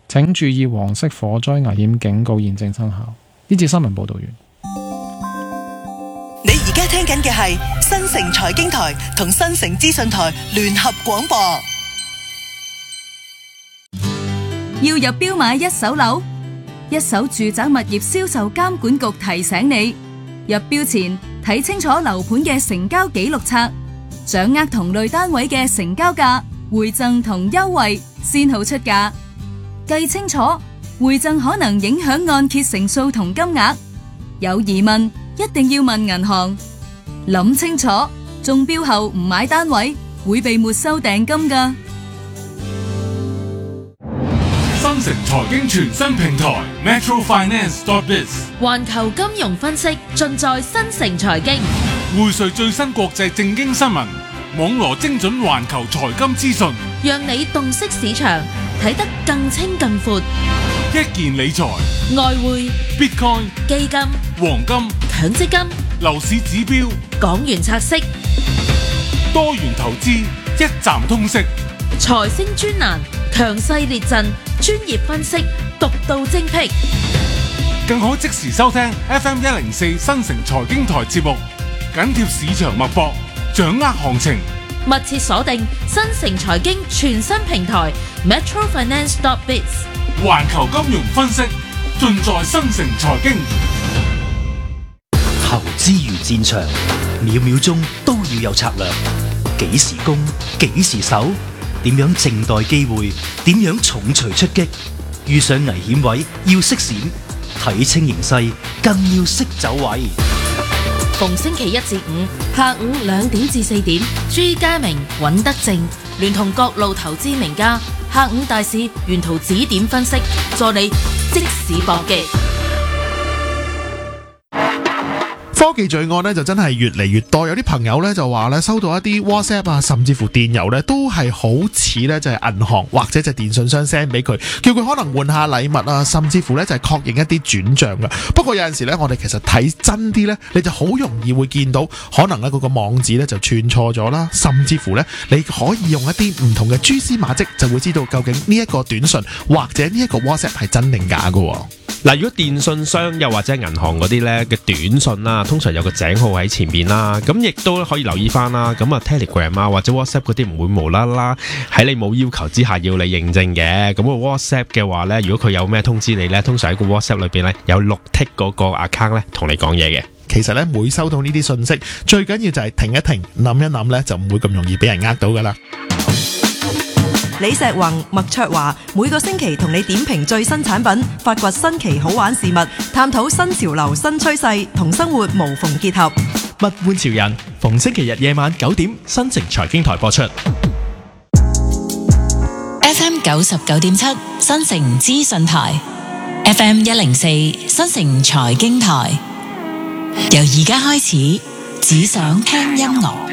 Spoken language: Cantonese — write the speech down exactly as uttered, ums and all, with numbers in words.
請注意黃色火災危險警告現正生效。呢節新聞報道完。 你而家聽緊嘅係新城財經台同新城資訊台聯合廣播。 要入標買一手樓，一手住宅物業銷售監管局提醒你，入標前睇清楚樓盤嘅成交記錄冊，掌握同類單位嘅成交價、回贈同優惠，先好出價。計清楚，回贈可能影響按揭成數同金額。有疑問一定要問銀行。諗清楚，中標後唔買單位會被沒收訂金㗎。 新城財經全新平台 Metro Finance dot biz， 環球金融分析盡在新城財經， 匯萃最新國際政經新聞，網羅精準環球財金資訊， 讓你洞悉市場，睇得更清更闊。 一件理財、 外匯、 Bitcoin、 基金、 黃金、 強積金、 樓市指標、 港元拆息、 多元投資，一站通識。 財星專欄，強勢列陣，專業分析，獨到精闢， 更可即時收聽 F M 一零四新城財經台節目，緊貼市場脈搏，掌握行情。 密切鎖定新城財經全新平台 Metro Finance dot biz， 環球金融分析盡在新城財經。 投資如戰場，秒秒鐘都要有策略，幾時攻，幾時守，點樣靜待機會，點樣重錘出擊，遇上危險位要識閃，睇清形勢更要識走位。 逢星期一至五下午兩點至四點，朱家明、尹德正聯同各路投資名家，下午大市沿途指點分析，助你即時搏擊。 科技罪案咧就真係越嚟越多，有啲朋友咧就話咧收到一啲 WhatsApp 啊，甚至乎電郵咧都係好似咧就係銀行或者就係電信商 send 俾佢，叫佢可能換下禮物啊，甚至乎咧就係確認一啲轉賬噶。不過有陣時咧，我哋其實睇真啲咧，你就好容易會見到可能咧嗰個網址咧就串錯咗啦，甚至乎咧你可以用一啲唔同嘅蛛絲馬跡，就會知道究竟呢一個短信或者呢一個 WhatsApp 係真定假噶。 嗱，如果電信商又或者銀行嗰啲咧嘅短信啦，通常有個井號喺前邊啦，咁亦都可以留意翻啦。咁啊 Telegram 啊或者 WhatsApp 嗰啲唔會無啦啦喺你冇要求之下要你認證嘅。咁個 WhatsApp 嘅話咧，如果佢有咩通知你咧，通常喺個 WhatsApp 裏邊咧有綠剔嗰個 account 咧同你講嘢嘅。 其實咧每收到呢啲信息，最緊要就係停一停，諗一諗咧，就唔會咁容易俾人呃到噶啦。 李石宏、麥卓華每個星期同你點評最新產品，發掘新奇好玩事物，探討新潮流新趨勢，同生活無縫結合。 物玩潮人，逢星期日夜晚九點，新城財經台播出。 F M 九十九點七，新城資訊台 ；F M 一零四，新城財經台。由而家開始，只想聽音樂。